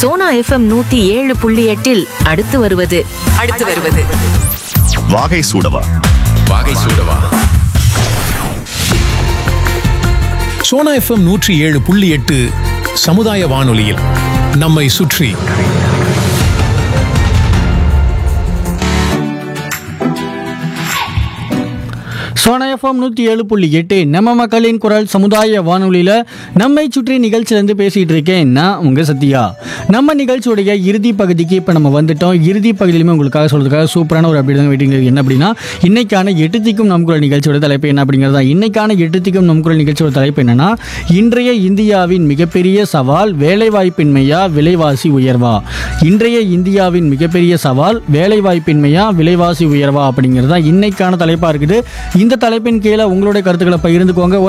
Sona FM 107.8 அடுத்து வருவது வாகை சூடவா. சோனா எஃப்எம் 107.8 சமுதாய வானொலியில் நம்மை சுற்றி. சோனா எஃப்எம் 107.8 நம்ம மக்களின் குரல் சமுதாய வானொலியில் நம்மை சுற்றி நிகழ்ச்சியிலேருந்து பேசிகிட்டு இருக்கேன் நான் உங்கள் சத்யா. நம்ம நிகழ்ச்சியுடைய இறுதி பகுதிக்கு இப்போ நம்ம வந்துட்டோம். இறுதி பகுதியிலுமே உங்களுக்காக சொல்கிறதுக்காக சூப்பரான ஒரு அப்படி தான் வெயிட்டிங் என்ன அப்படின்னா, இன்னைக்கான எட்டுத்திக்கும் நம் குரல் நிகழ்ச்சியோட தலைப்பு என்ன அப்படிங்கிறது தான். இன்னைக்கான எட்டுத்திக்கும் நம் குரல் நிகழ்ச்சியோட தலைப்பு என்னன்னா, இன்றைய இந்தியாவின் மிகப்பெரிய சவால் வேலைவாய்ப்பின்மையா விலைவாசி உயர்வா. இன்றைய இந்தியாவின் மிகப்பெரிய சவால் வேலைவாய்ப்பின்மையா விலைவாசி உயர்வா அப்படிங்கிறது தான் இன்னைக்கான தலைப்பாக இருக்குது. இந்த தலைப்பின் கீழே உங்களுடைய கருத்துக்களை பகிர்ந்துக்கோங்க.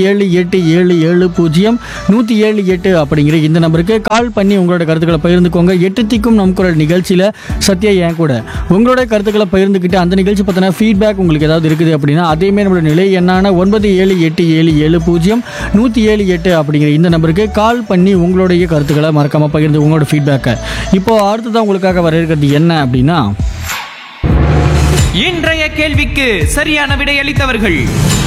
9787000178 அப்படிங்கிற இந்த நம்பருக்கு கால் பண்ணி உங்களோட கருத்துக்களை பகிர்ந்துக்கோங்க. எட்டுத்திக்கும் நம் குரல் நிகழ்ச்சியில் சத்யா என் கூட உங்களுடைய கருத்துக்களை பகிர்ந்துக்கிட்டு அந்த நிகழ்ச்சி பற்றின ஃபீட்பேக் உங்களுக்கு ஏதாவது இருக்குது அப்படின்னா அதேமாதிரி நம்மளோட நிலை என்னான 9787770178 அப்படிங்கிற இந்த நம்பருக்கு கால் பண்ணி உங்களுடைய கருத்துக்களை மறக்காமல் பகிர்ந்து உங்களோட ஃபீட்பேக்கை. இப்போ அடுத்ததான் உங்களுக்காக வர இருக்கிறது என்ன அப்படின்னா, இன்றைய கேள்விக்கு சரியான விடையளித்தவர்கள்.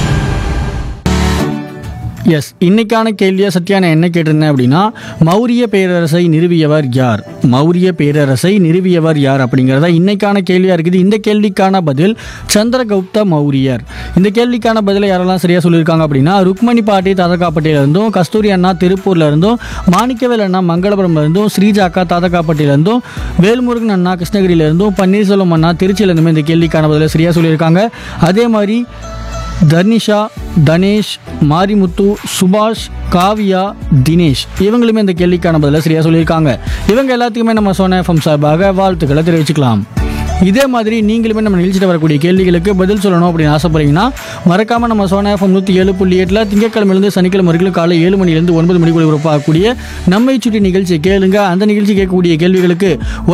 எஸ், இன்னைக்கான கேள்வியை சத்யா நான் என்ன கேட்டிருந்தேன் அப்படின்னா, மௌரிய பேரரசை நிறுவியவர் யார்? மௌரிய பேரரசை நிறுவியவர் யார் அப்படிங்கிறதா இன்னைக்கான கேள்வியாக இருக்குது. இந்த கேள்விக்கான பதில் சந்திரகுப்த மௌரியர். இந்த கேள்விக்கான பதிலை யாரெல்லாம் சரியாக சொல்லியிருக்காங்க அப்படின்னா, ருக்மணி பாட்டி தாதகாப்பட்டியிலேருந்தும், கஸ்தூரி அண்ணா திருப்பூர்ல இருந்தும், மாணிக்கவேல் அண்ணா மங்களபுரம்ல இருந்தும், ஸ்ரீஜா அக்கா தாதகாப்பட்டியில இருந்தும், வேல்முருகன் அண்ணா கிருஷ்ணகிரியில இருந்தும், பன்னீர்செல்வம் அண்ணா திருச்சியில இருந்துமே இந்த கேள்விக்கான பதிலை சரியாக சொல்லியிருக்காங்க. அதே மாதிரி தர்னிஷா, தனேஷ், மாரிமுத்து, சுபாஷ், காவியா, தினேஷ் இவங்களுமே இந்த கேள்விக்கான பதிலை சரியாக சொல்லியிருக்காங்க. இவங்க எல்லாத்துக்குமே நம்ம சோனா எஃப்எம் சார்பாக வாழ்த்துக்களை தெரிவிச்சுக்கலாம். இதே மாதிரி நீங்களுமே நம்ம நிகழ்ச்சிட்டு வரக்கூடிய கேள்விகளுக்கு பதில் சொல்லணும் அப்படின்னு ஆசைப்படுறீங்கன்னா மறக்காமல் நம்ம சோனா எஃப்எம் 107.8 திங்கட்கிழமையிலிருந்து சனிக்கிழமை வரைக்கும் காலை 7 மணிலேருந்து 9 மணிக்குள்ள உறப்பாகக்கூடிய நம்மை சுற்றி நிகழ்ச்சியை கேளுங்க. அந்த நிகழ்ச்சி கேட்கக்கூடிய கேள்விகளுக்கு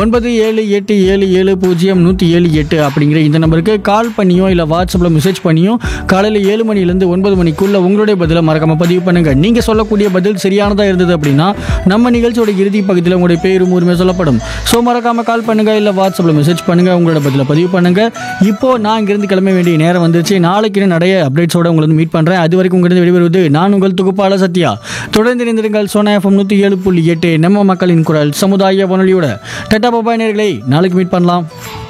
9787770178 அப்படிங்கிற இந்த நம்பருக்கு கால் பண்ணியோ இல்லை வாட்ஸ்அப்பில் மெசேஜ் பண்ணியோ காலையில் 7 மணிலேருந்து 9 மணிக்குள்ள உங்களுடைய பதிலை மறக்காமல் பதிவு பண்ணுங்க. நீங்கள் சொல்லக்கூடிய பதில் சரியானதாக இருந்தது அப்படின்னா நம்ம நிகழ்ச்சியோட இறுதி பகுதியில் உங்களுடைய பேரும் ஊருமே சொல்லப்படும். ஸோ மறக்காமல் கால் பண்ணுங்க, இல்லை வாட்ஸ்அப்பில் மெசேஜ் பண்ணுங்க, உங்களோட பதில பதிவு பண்ணுங்க. இப்போ நான் இங்கிருந்து கிளம்ப வேண்டிய நேரம் வந்துருச்சு. நாளைக்கு நிறைய அப்டேட்ஸோட உங்களை மீட் பண்றேன். அது வரைக்கும் உங்களிருந்து வெளிவருவது நான் உங்கள் தொகுப்பாளர் சத்யா. தொடர்ந்து இணைந்திருங்கள் சோனா எஃப்எம் 107.8 நம்ம மக்களின் குரல் சமுதாய வானொலியோட. டாடா பாய் நேயர்களே, நாளைக்கு மீட் பண்ணலாம்.